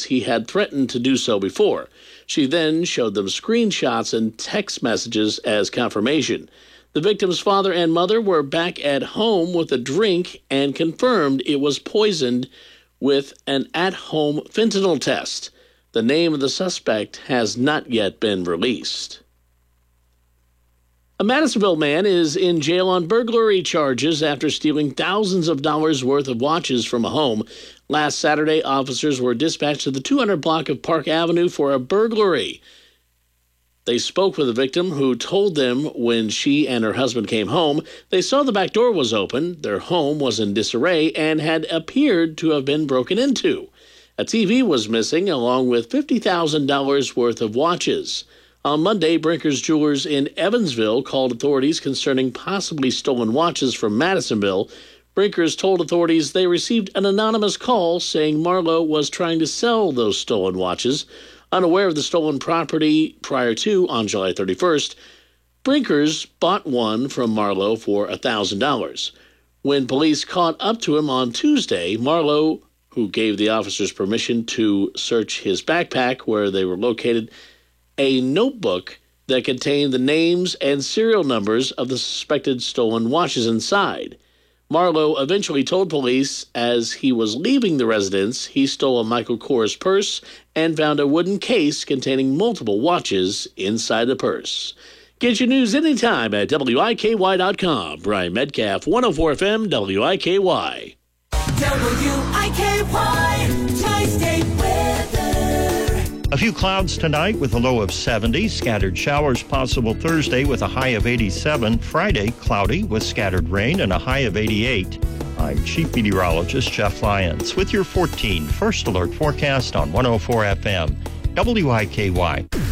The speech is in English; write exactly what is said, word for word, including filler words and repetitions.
as he had threatened to do so before. She then showed them screenshots and text messages as confirmation. The victim's father and mother were back at home with a drink and confirmed it was poisoned with an at-home fentanyl test. The name of the suspect has not yet been released. A Madisonville man is in jail on burglary charges after stealing thousands of dollars worth of watches from a home. Last Saturday, officers were dispatched to the two hundred block of Park Avenue for a burglary. They spoke with the victim, who told them when she and her husband came home, they saw the back door was open, their home was in disarray, and had appeared to have been broken into. A T V was missing, along with fifty thousand dollars worth of watches. On Monday, Brinker's Jewelers in Evansville called authorities concerning possibly stolen watches from Madisonville. Brinker's told authorities they received an anonymous call saying Marlowe was trying to sell those stolen watches. Unaware of the stolen property prior to, on July thirty-first, Brinker's bought one from Marlowe for one thousand dollars. When police caught up to him on Tuesday, Marlowe, who gave the officers permission to search his backpack where they were located, a notebook that contained the names and serial numbers of the suspected stolen watches inside. Marlowe eventually told police as he was leaving the residence, he stole a Michael Kors purse and found a wooden case containing multiple watches inside the purse. Get your news anytime at W I K Y dot com. Brian Metcalf, one oh four F M, W I K Y. W I K Y, Tri-State weather. A few clouds tonight with a low of seventy. Scattered showers possible Thursday with a high of eighty-seven. Friday, cloudy with scattered rain and a high of eighty-eight. I'm Chief Meteorologist Jeff Lyons with your fourteen First Alert forecast on one oh four F M, W I K Y.